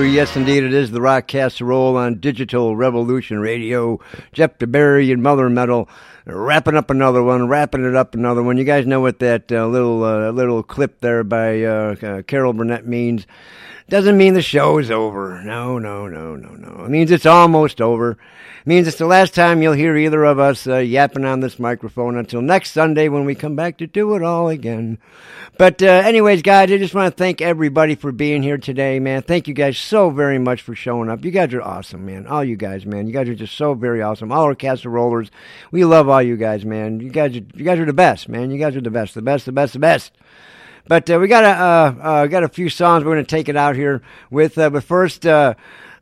Yes, indeed, it is the Rock Casserole on Digital Revolution Radio. Jeff DeBerry and Mother Metal wrapping it up another one. You guys know what that little clip there by Carol Burnett means. Doesn't mean the show is over. No. It means it's almost over. It means it's the last time you'll hear either of us yapping on this microphone until next Sunday when we come back to do it all again. But anyways, guys, I just want to thank everybody for being here today, man. Thank you guys so very much for showing up. You guys are awesome, man. All you guys, man. You guys are just so very awesome. All our casserolers. We love all you guys, man. You guys are the best, man. You guys are the best. But we got a few songs we're going to take it out here with. But first, coming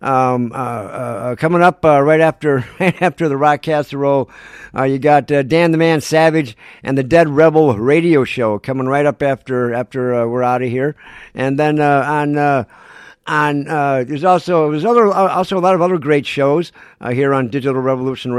up right after the Rock Casserole, you got Dan the Man Savage and the Dead Rebel Radio Show coming right up after we're out of here, and then there's also a lot of other great shows here on Digital Revolution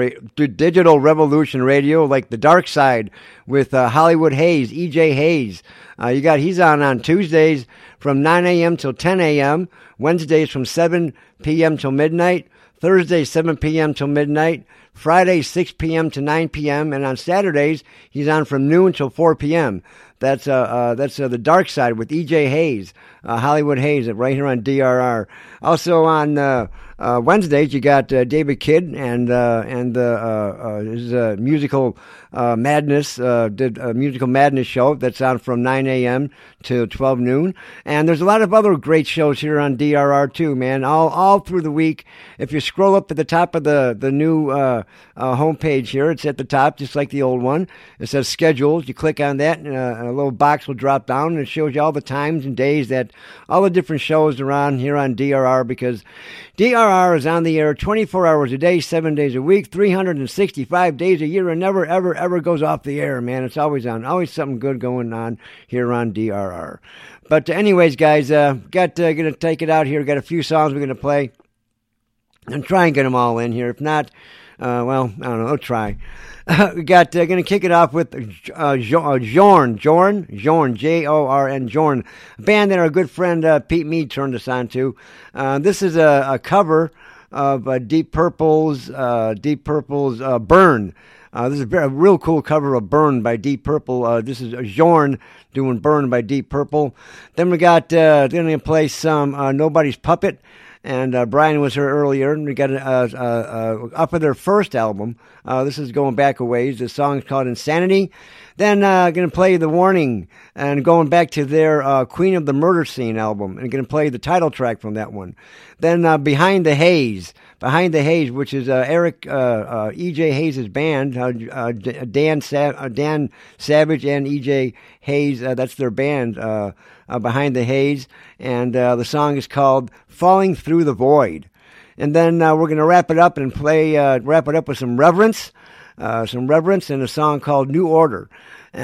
Radio, like The Dark Side with Hollywood Hayes, E.J. Hayes. He's on Tuesdays from 9 a.m. till 10 a.m., Wednesdays from 7 p.m. till midnight, Thursdays 7 p.m. till midnight, Fridays 6 p.m. to 9 p.m., and on Saturdays he's on from noon till 4 p.m. That's The Dark Side with E.J. Hayes, Hollywood Hayes, right here on DRR. Also on Wednesdays, you got David Kidd and his musical madness, did a musical madness show that's on from 9 a.m. to 12 noon. And there's a lot of other great shows here on DRR too, man, all through the week. If you scroll up at the top of the new homepage here, it's at the top, just like the old one. It says schedules. You click on that, and a little box will drop down, and it shows you all the times and days that all the different shows are on here on DRR, because DRR is on the air 24 hours a day, 7 days a week, 365 days a year, and never, ever goes off the air, man. It's always on. Always something good going on here on DRR. But anyways, guys, going to take it out here. Got a few songs we're going to play and try and get them all in here. If not, well, I don't know. I'll try. We got going to kick it off with Jorn, Jorn, Jorn, a band that our good friend Pete Mead turned us on to. This is a cover of Deep Purple's Burn. This is a real cool cover of Burn by Deep Purple. This is Jorn doing Burn by Deep Purple. Then we got they're going to play some Nobody's Puppet. And Brian was here earlier, and we got up of their first album. This is going back a ways. The song's called Insanity. Then going to play The Warning, and going back to their Queen of the Murder Scene album, and going to play the title track from that one. Then Behind the Haze, which is Eric E.J. Hayes' band, Dan Savage and E.J. Hayes. That's their band, Behind the Haze, and the song is called Falling Through the Void. And then we're going to wrap it up with some Reverence and a song called New Order.